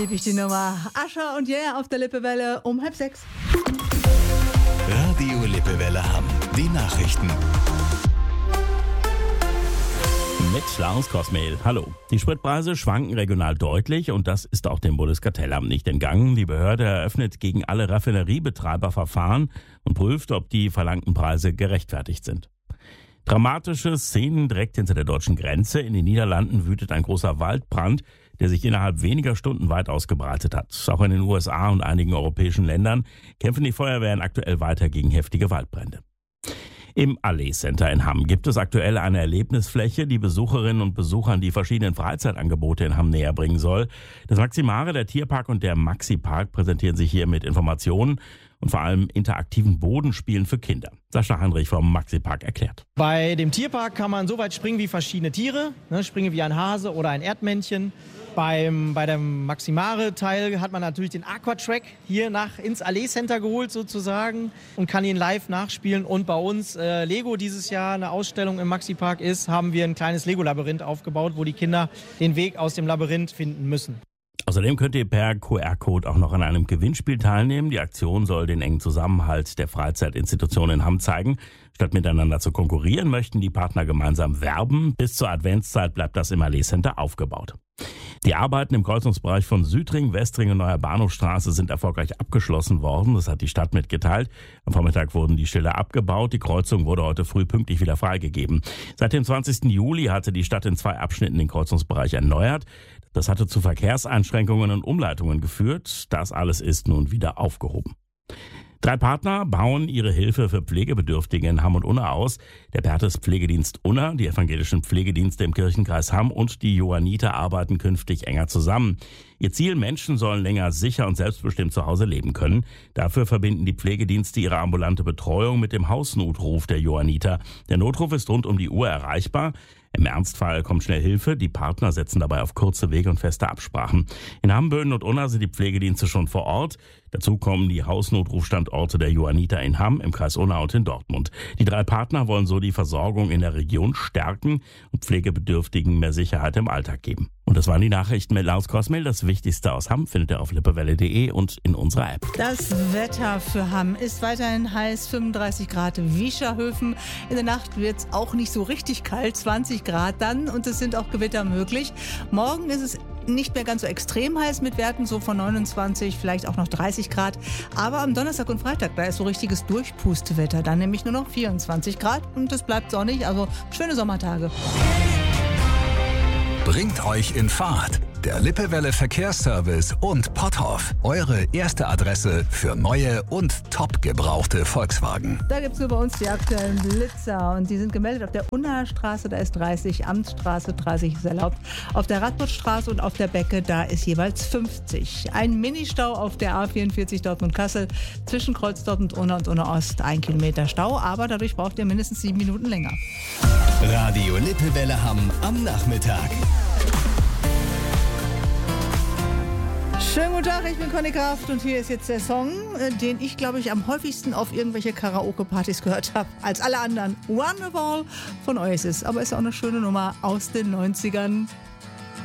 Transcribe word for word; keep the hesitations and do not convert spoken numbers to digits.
Ewig die Nummer. Ascher und Yeah auf der Lippewelle um halb sechs. Radio Lippewelle Hamm. Die Nachrichten. Mit Klaus Kosmehl. Hallo. Die Spritpreise schwanken regional deutlich und das ist auch dem Bundeskartellamt nicht entgangen. Die Behörde eröffnet gegen alle Raffineriebetreiber Verfahren und prüft, ob die verlangten Preise gerechtfertigt sind. Dramatische Szenen direkt hinter der deutschen Grenze. In den Niederlanden wütet ein großer Waldbrand, der sich innerhalb weniger Stunden weit ausgebreitet hat. Auch in den U S A und einigen europäischen Ländern kämpfen die Feuerwehren aktuell weiter gegen heftige Waldbrände. Im Allee Center in Hamm gibt es aktuell eine Erlebnisfläche, die Besucherinnen und Besuchern die verschiedenen Freizeitangebote in Hamm näher bringen soll. Das Maximare, der Tierpark und der Maxi-Park präsentieren sich hier mit Informationen und vor allem interaktiven Bodenspielen für Kinder. Sascha Heinrich vom Maxi-Park erklärt. Bei dem Tierpark kann man so weit springen wie verschiedene Tiere, ne, springen wie ein Hase oder ein Erdmännchen. Beim, bei dem Maximare-Teil hat man natürlich den Aquatrack hier nach ins Allee Center geholt sozusagen und kann ihn live nachspielen. Und bei uns äh, Lego dieses Jahr eine Ausstellung im Maxi-Park ist, haben wir ein kleines Lego-Labyrinth aufgebaut, wo die Kinder den Weg aus dem Labyrinth finden müssen. Außerdem könnt ihr per Q R-Code auch noch an einem Gewinnspiel teilnehmen. Die Aktion soll den engen Zusammenhalt der Freizeitinstitutionen in Hamm zeigen. Statt miteinander zu konkurrieren, möchten die Partner gemeinsam werben. Bis zur Adventszeit bleibt das im Allee Center aufgebaut. Die Arbeiten im Kreuzungsbereich von Südring, Westring und Neuer Bahnhofstraße sind erfolgreich abgeschlossen worden. Das hat die Stadt mitgeteilt. Am Vormittag wurden die Schilder abgebaut. Die Kreuzung wurde heute früh pünktlich wieder freigegeben. Seit dem zwanzigsten Juli hatte die Stadt in zwei Abschnitten den Kreuzungsbereich erneuert. Das hatte zu Verkehrseinschränkungen und Umleitungen geführt. Das alles ist nun wieder aufgehoben. Drei Partner bauen ihre Hilfe für Pflegebedürftige in Hamm und Unna aus. Der Bertes Pflegedienst Unna, die evangelischen Pflegedienste im Kirchenkreis Hamm und die Johanniter arbeiten künftig enger zusammen. Ihr Ziel, Menschen sollen länger sicher und selbstbestimmt zu Hause leben können. Dafür verbinden die Pflegedienste ihre ambulante Betreuung mit dem Hausnotruf der Johanniter. Der Notruf ist rund um die Uhr erreichbar. Im Ernstfall kommt schnell Hilfe. Die Partner setzen dabei auf kurze Wege und feste Absprachen. In Hamm, Böden und Unna sind die Pflegedienste schon vor Ort. Dazu kommen die Hausnotrufstandorte der Johanniter in Hamm, im Kreis Unna und in Dortmund. Die drei Partner wollen so die Versorgung in der Region stärken und Pflegebedürftigen mehr Sicherheit im Alltag geben. Und das waren die Nachrichten mit Klaus Kosmehl. Das Wichtigste aus Hamm findet ihr auf lippewelle punkt de und in unserer App. Das Wetter für Hamm ist weiterhin heiß, fünfunddreißig Grad Wiescherhöfen. In der Nacht wird es auch nicht so richtig kalt, zwanzig Grad dann und es sind auch Gewitter möglich. Morgen ist es nicht mehr ganz so extrem heiß mit Werten so von neunundzwanzig, vielleicht auch noch dreißig Grad. Aber am Donnerstag und Freitag, da ist so richtiges Durchpustewetter. Dann nämlich nur noch vierundzwanzig Grad und es bleibt sonnig, also schöne Sommertage. Bringt euch in Fahrt. Der Lippewelle Verkehrsservice und Potthoff. Eure erste Adresse für neue und top gebrauchte Volkswagen. Da gibt es nur bei uns die aktuellen Blitzer und die sind gemeldet auf der Unnaer Straße, da ist dreißig, Amtsstraße dreißig ist erlaubt. Auf der Radbottstraße und auf der Becke, da ist jeweils fünfzig. Ein Ministau auf der A vierundvierzig Dortmund-Kassel zwischen Kreuzdorf und Unna und Unna Ost. Ein Kilometer Stau, aber dadurch braucht ihr mindestens sieben Minuten länger. Radio Lippewelle Hamm am Nachmittag. Schönen guten Tag, ich bin Conny Kraft und hier ist jetzt der Song, den ich, glaube ich, am häufigsten auf irgendwelche Karaoke-Partys gehört habe, als alle anderen. Wonderwall von Oasis. Aber ist ja auch eine schöne Nummer aus den neunzigern.